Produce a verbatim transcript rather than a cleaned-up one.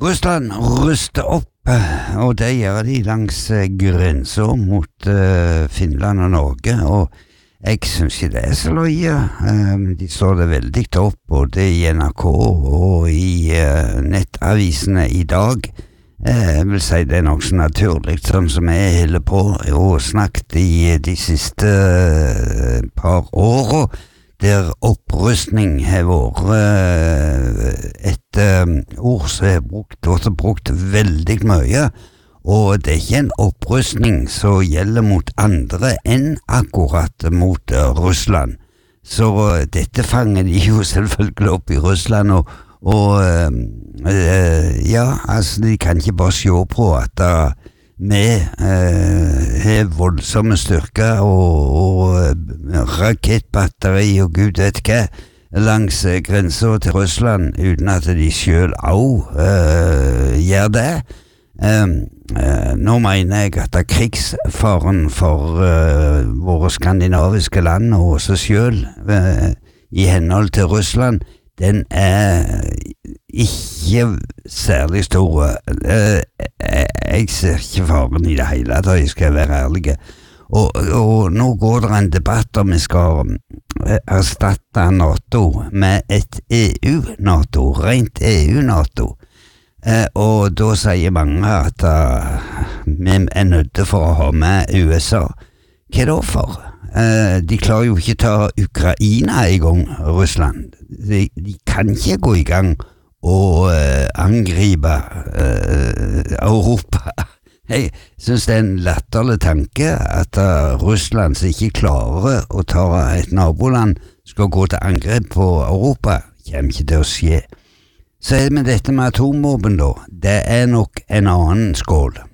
Russland ruster opp, og det gjør de langs grensen mot uh, Finland og Norge, og jeg synes ikke det er så løye. Um, de slår det veldig opp, både i N R K og i uh, nettavisene i dag. Uh, jeg vil si det er nok så naturlig, sånn som jeg holder på og snakket i de siste uh, par årene, der opprustning har vært uh, et uh, ord som er brukt, også brukt veldig mye, og det er ikke en opprustning som gjelder mot andre enn akkurat mot uh, Russland. Så uh, dette fanger de jo selvfølgelig opp i Russland, og, og uh, uh, ja, altså de kan ikke bare se på at uh, vi uh, har voldsomme styrker og, og uh, rakettbatteri og gud vet hva langs uh, grensen til Russland uten at de selv også uh, gjør det. Um, uh, nå mener jeg at krigsfaren for uh, våre skandinaviske land og også selv uh, i henhold til Russland, den er ikke særlig stor. Uh, jeg ser ikke faren i det hele tatt, jeg skal være ærlig. Og, og nå går det en debatt om vi skal erstatte NATO med et E U-NATO, rent E U-NATO. Uh, og da sier mange at uh, vi er nødt for å ha med U S A. Hva da for? Uh, de klarer jo ikke ta Ukraina i gang, Russland. De, de kan ikke gå i gang og uh, angripe uh, Europa. Jeg synes det er en latterlig tanke at uh, Russland som ikke klarer å ta et naboland skal gå til angrep på Europa. Det kommer ikke til å skje. Så er det med dette med atomvåpen da, det er nok en annen skål.